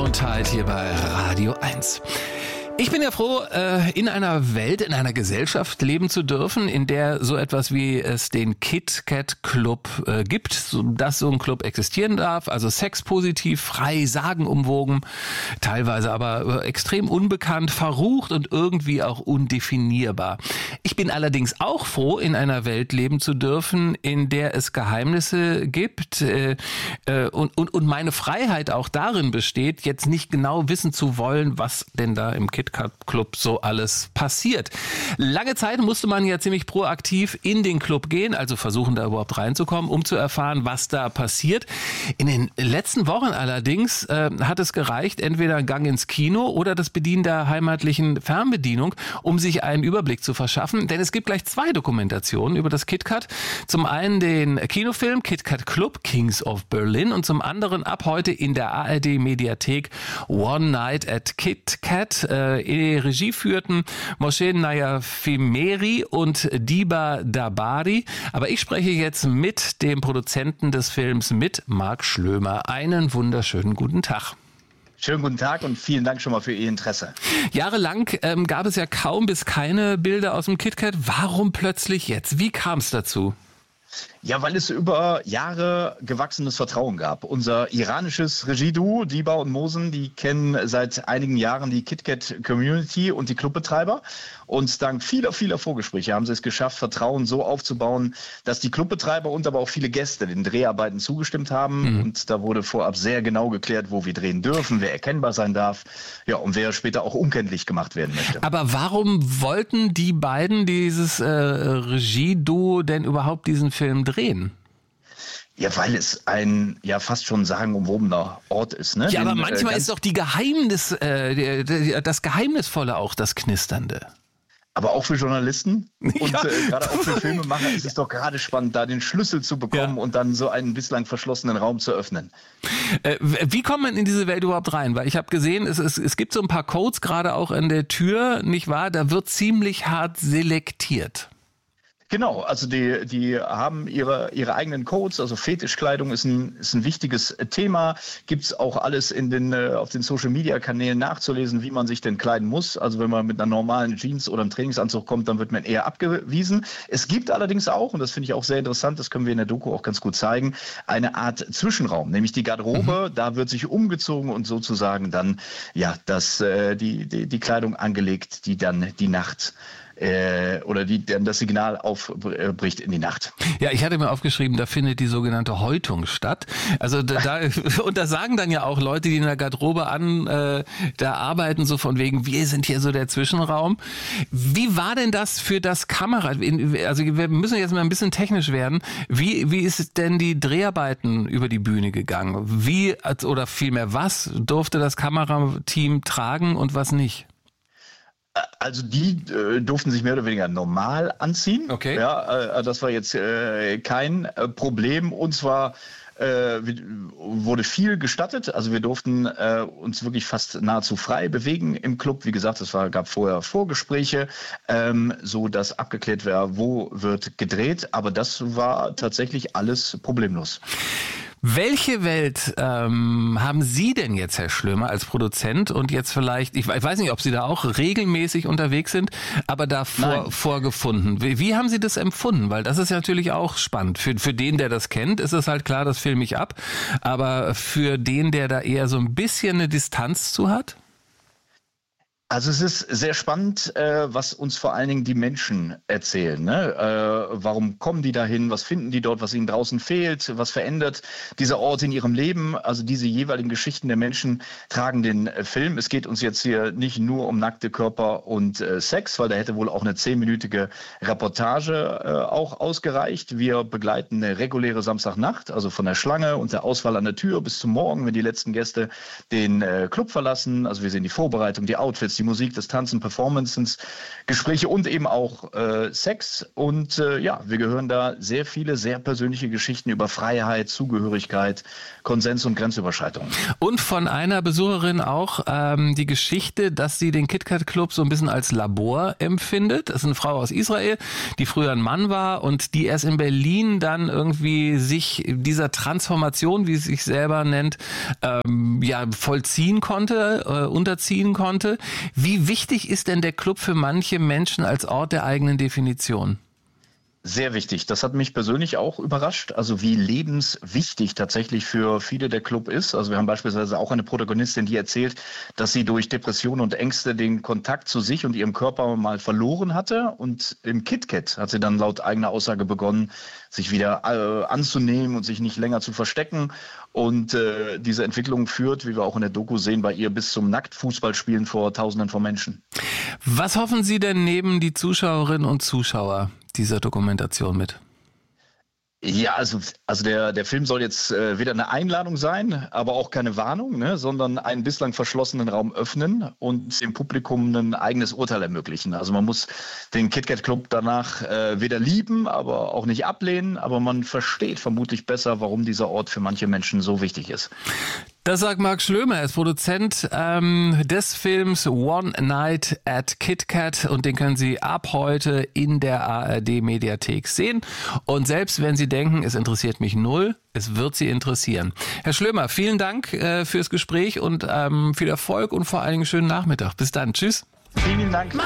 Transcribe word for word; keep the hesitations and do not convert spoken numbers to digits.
Gesundheit hier bei Radio eins. Ich bin ja froh, in einer Welt, in einer Gesellschaft leben zu dürfen, in der so etwas wie es den KitKat Club gibt, dass so ein Club existieren darf, also sexpositiv, frei, sagenumwogen, teilweise aber extrem unbekannt, verrucht und irgendwie auch undefinierbar. Ich bin allerdings auch froh, in einer Welt leben zu dürfen, in der es Geheimnisse gibt und, und, und meine Freiheit auch darin besteht, jetzt nicht genau wissen zu wollen, was denn da im KitKat Club so alles passiert. Lange Zeit musste man ja ziemlich proaktiv in den Club gehen, also versuchen da überhaupt reinzukommen, um zu erfahren, was da passiert. In den letzten Wochen allerdings äh, hat es gereicht, entweder ein Gang ins Kino oder das Bedienen der heimatlichen Fernbedienung, um sich einen Überblick zu verschaffen. Denn es gibt gleich zwei Dokumentationen über das KitKat. Zum einen den Kinofilm KitKat Club, Kings of Berlin, und zum anderen ab heute in der A R D-Mediathek One Night at KitKat. Äh, In Regie führten Moshe Nayafimeri und Diba Dabari. Aber ich spreche jetzt mit dem Produzenten des Films, mit Marc Schlömer. Einen wunderschönen guten Tag. Schönen guten Tag und vielen Dank schon mal für Ihr Interesse. Jahrelang ähm, gab es ja kaum bis keine Bilder aus dem KitKat. Warum plötzlich jetzt? Wie kam es dazu? Ja, weil es über Jahre gewachsenes Vertrauen gab. Unser iranisches Regieduo, Diba und Mosen, die kennen seit einigen Jahren die KitKat-Community und die Clubbetreiber. Und dank vieler, vieler Vorgespräche haben sie es geschafft, Vertrauen so aufzubauen, dass die Clubbetreiber und aber auch viele Gäste den Dreharbeiten zugestimmt haben. Mhm. Und da wurde vorab sehr genau geklärt, wo wir drehen dürfen, wer erkennbar sein darf, ja, und wer später auch unkenntlich gemacht werden möchte. Aber warum wollten die beiden, dieses äh, Regieduo, denn überhaupt diesen Film drehen? Ja, weil es ein ja fast schon sagenumwobener Ort ist. Ne? Ja, Den, aber manchmal äh, ist doch die Geheimnis, äh, das Geheimnisvolle auch das Knisternde. Aber auch für Journalisten und ja. äh, gerade auch für Filmemacher ist es doch gerade spannend, da den Schlüssel zu bekommen, ja, und dann so einen bislang verschlossenen Raum zu öffnen. Äh, wie kommt man in diese Welt überhaupt rein? Weil ich habe gesehen, es, es, es gibt so ein paar Codes gerade auch an der Tür, nicht wahr? Da wird ziemlich hart selektiert. Genau, also die, die haben ihre, ihre eigenen Codes, also Fetischkleidung ist ein, ist ein wichtiges Thema. Gibt's auch alles in den, auf den Social-Media-Kanälen nachzulesen, wie man sich denn kleiden muss. Also wenn man mit einer normalen Jeans oder einem Trainingsanzug kommt, dann wird man eher abgewiesen. Es gibt allerdings auch, und das finde ich auch sehr interessant, das können wir in der Doku auch ganz gut zeigen, eine Art Zwischenraum, nämlich die Garderobe. Mhm. Da wird sich umgezogen und sozusagen dann ja das, die, die, die Kleidung angelegt, die dann die Nacht Äh, oder die dann das Signal aufbricht in die Nacht. Ja, ich hatte mir aufgeschrieben, da findet die sogenannte Häutung statt. Also da, da und da sagen dann ja auch Leute, die in der Garderobe an äh, da arbeiten, so von wegen, wir sind hier so der Zwischenraum. Wie war denn das für das Kamera? Also wir müssen jetzt mal ein bisschen technisch werden. Wie wie ist denn die Dreharbeiten über die Bühne gegangen? Wie oder vielmehr was durfte das Kamerateam tragen und was nicht? Also die äh, durften sich mehr oder weniger normal anziehen. Okay. Ja, äh, das war jetzt äh, kein äh, Problem. Und zwar äh, wurde viel gestattet. Also wir durften äh, uns wirklich fast nahezu frei bewegen im Club. Wie gesagt, es war, gab vorher Vorgespräche, ähm, so dass abgeklärt war, wo wird gedreht. Aber das war tatsächlich alles problemlos. Welche Welt ähm, haben Sie denn jetzt, Herr Schlömer, als Produzent und jetzt vielleicht, ich weiß nicht, ob Sie da auch regelmäßig unterwegs sind, aber da vor, vorgefunden? Wie, wie haben Sie das empfunden? Weil das ist natürlich auch spannend. Für, für den, der das kennt, ist es halt klar, das filme ich ab. Aber für den, der da eher so ein bisschen eine Distanz zu hat? Also es ist sehr spannend, äh, was uns vor allen Dingen die Menschen erzählen. Ne? Äh, warum kommen die dahin? Was finden die dort? Was ihnen draußen fehlt? Was verändert dieser Ort in ihrem Leben? Also diese jeweiligen Geschichten der Menschen tragen den äh, Film. Es geht uns jetzt hier nicht nur um nackte Körper und äh, Sex, weil da hätte wohl auch eine zehnminütige Reportage äh, auch ausgereicht. Wir begleiten eine reguläre Samstagnacht, also von der Schlange und der Auswahl an der Tür bis zum Morgen, wenn die letzten Gäste den äh, Club verlassen. Also wir sehen die Vorbereitung, die Outfits, die Musik, das Tanzen, Performances, Gespräche und eben auch äh, Sex. Und äh, ja, wir gehören da sehr viele, sehr persönliche Geschichten über Freiheit, Zugehörigkeit, Konsens und Grenzüberschreitungen. Und von einer Besucherin auch ähm, die Geschichte, dass sie den KitKat Club so ein bisschen als Labor empfindet. Das ist eine Frau aus Israel, die früher ein Mann war und die erst in Berlin dann irgendwie sich dieser Transformation, wie sie sich selber nennt, ähm, ja vollziehen konnte, äh, unterziehen konnte. Wie wichtig ist denn der Club für manche Menschen als Ort der eigenen Definition? Sehr wichtig. Das hat mich persönlich auch überrascht, also wie lebenswichtig tatsächlich für viele der Club ist. Also wir haben beispielsweise auch eine Protagonistin, die erzählt, dass sie durch Depressionen und Ängste den Kontakt zu sich und ihrem Körper mal verloren hatte. Und im KitKat hat sie dann laut eigener Aussage begonnen, sich wieder äh, anzunehmen und sich nicht länger zu verstecken. Und äh, diese Entwicklung führt, wie wir auch in der Doku sehen, bei ihr bis zum Nacktfußballspielen vor Tausenden von Menschen. Was hoffen Sie denn neben die Zuschauerinnen und Zuschauer dieser Dokumentation mit? Ja, also, also der, der Film soll jetzt äh, weder eine Einladung sein, aber auch keine Warnung, ne, sondern einen bislang verschlossenen Raum öffnen und dem Publikum ein eigenes Urteil ermöglichen. Also man muss den KitKat Club danach äh, weder lieben, aber auch nicht ablehnen, aber man versteht vermutlich besser, warum dieser Ort für manche Menschen so wichtig ist. Das sagt Marc Schlömer, er ist Produzent ähm, des Films One Night at KitKat und den können Sie ab heute in der A R D-Mediathek sehen. Und selbst wenn Sie denken, es interessiert mich null, es wird Sie interessieren. Herr Schlömer, vielen Dank äh, fürs Gespräch und ähm, viel Erfolg und vor allen Dingen schönen Nachmittag. Bis dann. Tschüss. Vielen Dank.